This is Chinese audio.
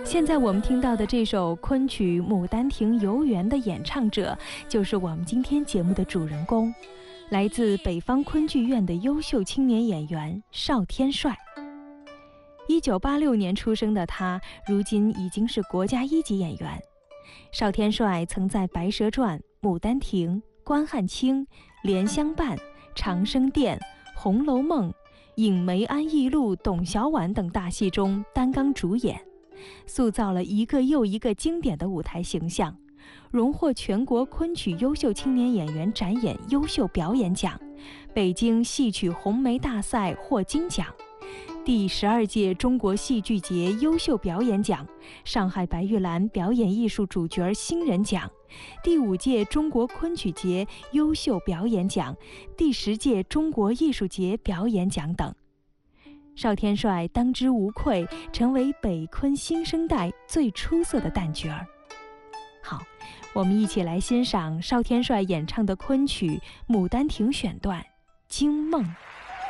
现在我们听到的这首昆曲《牡丹亭游园》的演唱者，就是我们今天节目的主人公，来自北方昆剧院的优秀青年演员邵天帅。1986年出生的他，如今已经是国家1级演员。邵天帅曾在《白蛇传》《牡丹亭》《关汉卿》《莲香伴》《长生殿》《红楼梦》《影梅安忆录》《董小宛》等大戏中担纲主演，塑造了一个又一个经典的舞台形象，荣获全国昆曲优秀青年演员展演优秀表演奖、北京戏曲红梅大赛获金奖、第12届中国戏剧节优秀表演奖、上海白玉兰表演艺术主角新人奖、第5届中国昆曲节优秀表演奖、第10届中国艺术节表演奖等。邵天帅当之无愧成为北昆新生代最出色的旦角儿。好，我们一起来欣赏邵天帅演唱的昆曲《牡丹亭》选段《惊梦》。